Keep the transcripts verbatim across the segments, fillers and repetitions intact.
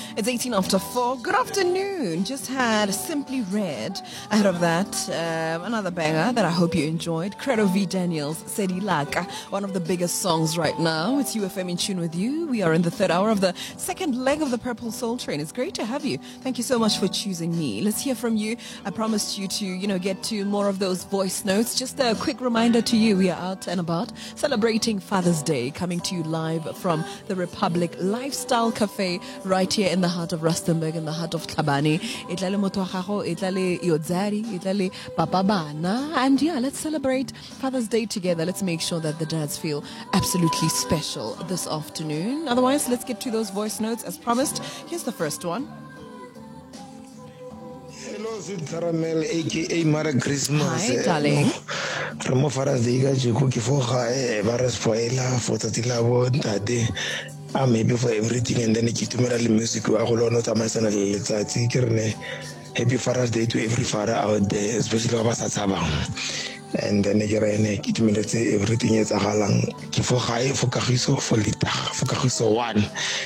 It's eighteen after four. Good afternoon. Just had Simply Red. Ahead of that, um, another banger that I hope you enjoyed. Credo V. Daniels, Sedi Laka, one of the biggest songs right now. It's U F M in tune with you. We are in the third hour of the second leg of the Purple Soul Train. It's great to have you. Thank you so much for choosing me. Let's hear from you. I promised you to, you know, get to more of those voice notes. Just a quick reminder to you, we are out and about celebrating Father's Day, coming to you live from the Republic Lifestyle Cafe right here in the heart of Rustenburg, in the heart of Tlhabane. Itlale motho wa gago, itlale yodzari, itlale papa bana. And yeah, let's celebrate Father's Day together. Let's make sure that the dads feel absolutely special this afternoon. Otherwise, let's get to those voice notes as promised. Here's the first one. Hello, Sweet Caramel, aka Merry Christmas. Hi, darling. From Father's Day, you cook for her, Baras Poela, for Tatila, Tade. I'm happy for everything, and then I keep to me music. I will not my son. Happy Father's Day to every father out there, especially Abasataba. And then I keep to me everything is a halang. For high, for Kahiso, for Lita, for Kahiso one.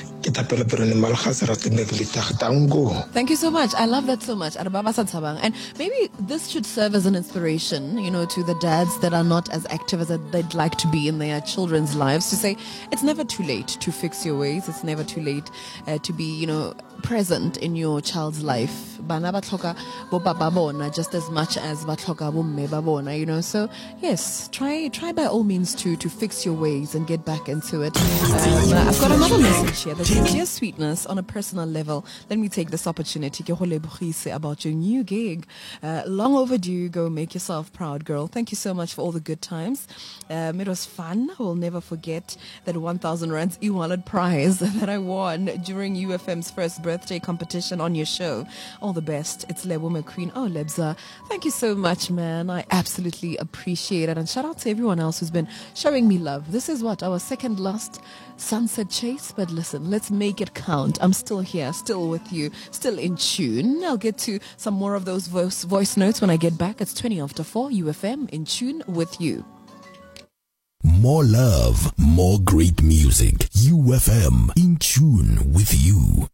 Thank you so much. I love that so much. And maybe this should serve as an inspiration, you know, to the dads that are not as active as they'd like to be in their children's lives, to say it's never too late to fix your ways. It's never too late uh, to be, you know, present in your child's life. Bana ba tlhoka bo papa bona just as much as ba tlhoka bo mme ba bona, you know. So yes, try try by all means to to fix your ways and get back into it. Um, I've got another message here that says, dear Sweetness, on a personal level, let me take this opportunity ke go lebohise about your new gig. Uh, long overdue. Go make yourself proud, girl. Thank you so much for all the good times. Um, it was fun. I will never forget that one thousand rands e-wallet prize that I won during U F M's first birthday competition on your show. All the best. It's Lebo McQueen. Oh, Lebza, thank you so much, man. I absolutely appreciate it. And shout out to everyone else who's been showing me love. This is what, our second last sunset chase, but listen, let's make it count. I'm still here, still with you, still in tune. I'll get to some more of those voice, voice notes when I get back. It's twenty after four, U F M in tune with you. More love, more great music. U F M in tune with you.